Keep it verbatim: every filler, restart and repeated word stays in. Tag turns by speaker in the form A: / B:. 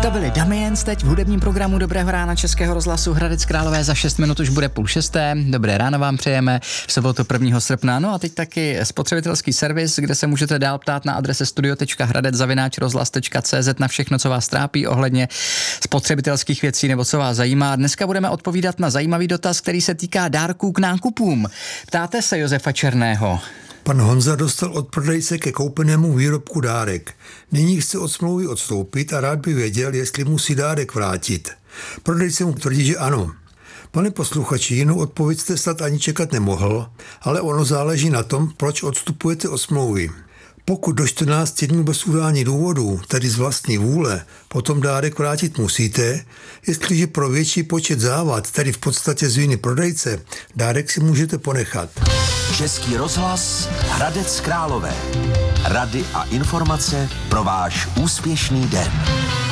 A: To byli Damiens teď v hudebním programu Dobrého rána Českého rozhlasu Hradec Králové. Za šest minut už bude půl šesté. Dobré ráno vám přejeme v sobotu prvního srpna. No a teď taky spotřebitelský servis, kde se můžete dál ptát na adrese studio tečka hradec zavináč rozhlas tečka cé zet na všechno, co vás trápí ohledně spotřebitelských věcí nebo co vás zajímá. Dneska budeme odpovídat na zajímavý dotaz, který se týká dárků k nákupům. Ptáte se Josefa Černého.
B: Pan Honza dostal od prodejce ke koupenému výrobku dárek. Nyní chce od smlouvy odstoupit a rád by věděl, jestli musí dárek vrátit. Prodejce mu tvrdí, že ano. Pane posluchači, jinou odpověď jste snad ani čekat nemohl, ale ono záleží na tom, proč odstupujete od smlouvy. Pokud do čtrnácti dnů bez udání důvodů, tedy z vlastní vůle, potom dárek vrátit musíte, jestliže pro větší počet závad, tedy v podstatě z viny prodejce, dárek si můžete ponechat.
C: Český rozhlas Hradec Králové. Rady a informace pro váš úspěšný den.